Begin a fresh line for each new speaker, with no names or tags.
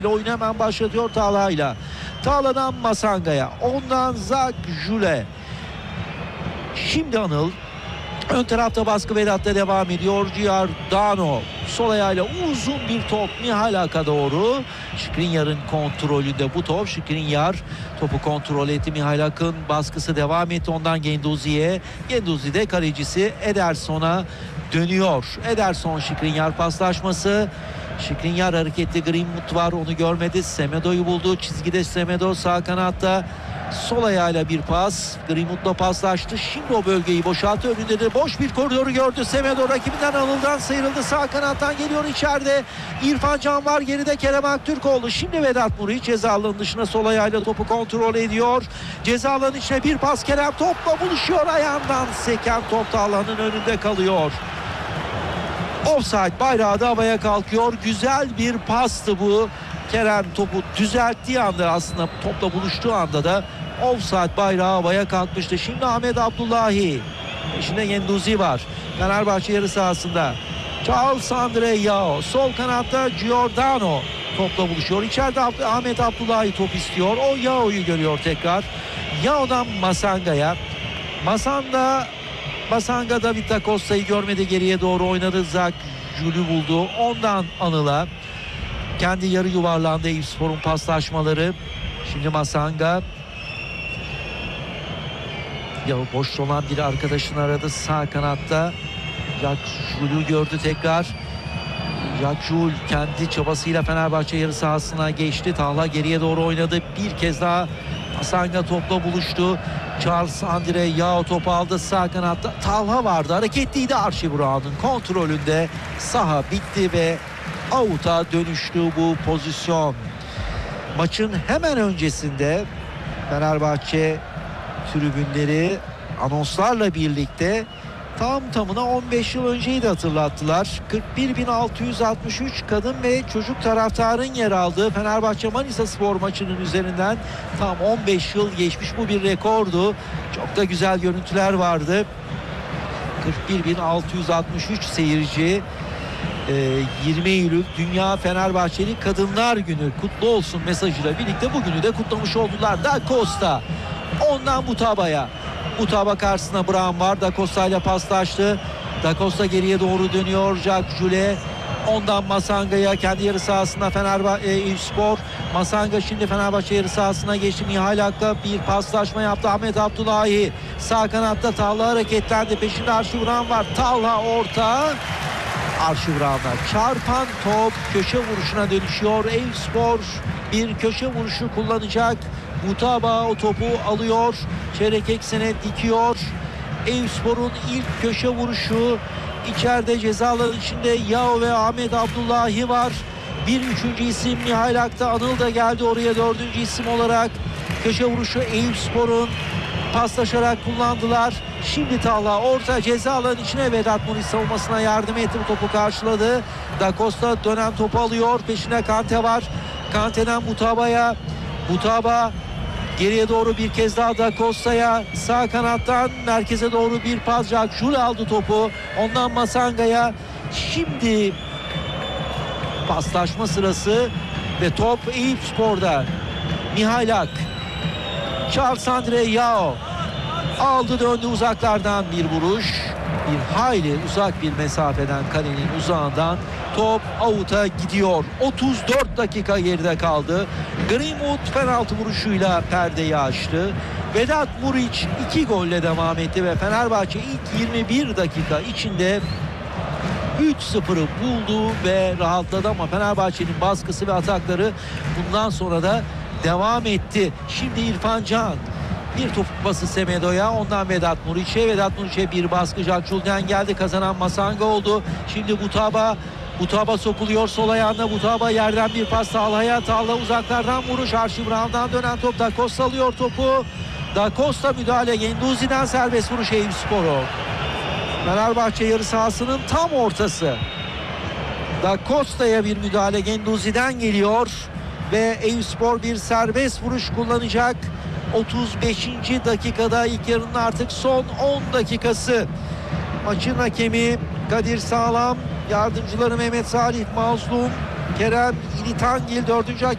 Oyunu hemen başlatıyor Talha'yla. Talha'dan Masanga'ya. Ondan Zak Jule. Şimdi Anıl. Ön tarafta baskı Vedat'ta devam ediyor. Giordano sol ayağıyla uzun bir top Mihailak'a doğru. Skriniar'ın kontrolünde bu top. Skriniar topu kontrol etti. Mihailak'ın baskısı devam etti. Ondan Guendouzi'ye. Guendouzi de kalecisi Ederson'a dönüyor. Ederson Skriniar paslaşması. Skriniar hareketli, Greenwood var, onu görmedi. Semedo'yu buldu. Çizgide Semedo sağ kanatta. Sol ayağıyla bir pas. Greenwood'la paslaştı. Şimdi o bölgeyi boşalttı. Önünde de boş bir koridoru gördü. Semedo rakibinden Anıl'dan sıyrıldı. Sağ kanattan geliyor içeride. İrfan Can var. Geride Kerem Aktürkoğlu. Şimdi Vedat Muriç ceza alanının dışına sol ayağıyla topu kontrol ediyor. Ceza alanının içine bir pas. Kerem topla buluşuyor. Ayağından seken top da alanın önünde kalıyor. Offside bayrağı da havaya kalkıyor. Güzel bir pastı bu. Kerem topu düzelttiği anda, aslında topla buluştuğu anda da offside bayrağı havaya kalkmıştı. Şimdi Ahmet Abdullahi. İçinde Guendouzi var. Fenerbahçe yarı sahasında. Charles Andre Yao. Sol kanatta Giordano topla buluşuyor. İçeride Ahmet Abdullahi top istiyor. O Yao'yu görüyor tekrar. Yao'dan Masanga'ya. Masanga David Da Costa'yı görmedi, geriye doğru oynadı. Zak Jül'ü buldu. Ondan Anıl'a. Kendi yarı yuvarlandı Eyüpspor'un paslaşmaları. Şimdi Masanga. Ya boş olan bir arkadaşını aradı sağ kanatta. Jacques Jül'ü gördü tekrar. Jacques Jül kendi çabasıyla Fenerbahçe yarı sahasına geçti. Talha geriye doğru oynadı. Bir kez daha Masanga topla buluştu. Charles Andre Yao topu aldı sağ kanatta. Talha vardı, hareketliydi. Archie Brown'un kontrolünde saha bitti ve out'a dönüştü bu pozisyon. Maçın hemen öncesinde Fenerbahçe tribünleri anonslarla birlikte tam tamına 15 yıl önceyi de hatırlattılar. 41.663 kadın ve çocuk taraftarın yer aldığı Fenerbahçe Manisa Spor maçının üzerinden tam 15 yıl geçmiş. Bu bir rekordu. Çok da güzel görüntüler vardı. 41.663 seyirci. 20 Eylül Dünya Fenerbahçeli Kadınlar Günü kutlu olsun mesajıyla birlikte bugünü de kutlamış oldular. Da Costa ondan Mutaba'ya. Mutaba karşısına Brown var. Da Costa ile paslaştı. Da Costa geriye doğru dönüyor. Jacques Jule ondan Masanga'ya, kendi yarı sahasında Eyüpspor. Masanga şimdi Fenerbahçe yarı sahasına geçti. Mihailak'la bir paslaşma yaptı. Ahmet Abdullahi sağ kanatta. Talha hareketlendi. Peşinde Archie Brown var. Talha orta. Archie Brown'a çarpan top köşe vuruşuna dönüşüyor. Eyüpspor bir köşe vuruşu kullanacak. Mutaba o topu alıyor. Çeyrek eksene dikiyor. Eyüpspor'un ilk köşe vuruşu. İçeride cezaların içinde Yao ve Ahmet Abdullahi var. Bir üçüncü isim Mihailak'ta. Anıl da geldi oraya dördüncü isim olarak. Köşe vuruşu Eyüpspor'un. Paslaşarak kullandılar. Şimdi Talha orta ceza alanının içine, Vedat Muriç savunmasına yardım etti. Bu topu karşıladı. Da Costa dönen topu alıyor. Peşine Kante var. Kante'den Mutaba'ya. Mutaba geriye doğru bir kez daha Da Costa'ya. Sağ kanattan merkeze doğru bir pas. Jacques Jül aldı topu. Ondan Masanga'ya. Şimdi paslaşma sırası ve top Eyüpspor'da. Mihailak. Charles Andre Yao aldı, döndü uzaklardan bir vuruş. Bir hayli uzak bir mesafeden, kalenin uzağından top out'a gidiyor. 34 dakika geride kaldı. Greenwood penaltı vuruşuyla perdeyi açtı. Vedat Muriç 2 golle devam etti ve Fenerbahçe ilk 21 dakika içinde 3-0'ı buldu ve rahatladı, ama Fenerbahçe'nin baskısı ve atakları bundan sonra da devam etti. Şimdi İrfan Can bir topuk pası Semedo'ya, ondan Vedat Muriç'e. Vedat Muriç'e bir baskı. Jacques Jül'den geldi, kazanan Masanga oldu. Şimdi Mutaba sokuluyor sol ayağında. Mutaba yerden bir pas Talha'ya. Talha uzaklardan vuruş. Archie Brown'dan dönen top. Da Costa alıyor topu. Da Costa müdahale. Guendouzi'den serbest vuruş Eyüpspor'u. Fenerbahçe yarı sahasının tam ortası. Da Costa'ya bir müdahale Guendouzi'den geliyor ve Eyüpspor bir serbest vuruş kullanacak. 35. dakikada, ilk yarının artık son 10 dakikası. Maçın hakemi Kadir Sağlam, yardımcıları Mehmet Salih Mazlum, Kerem İlitangil 4.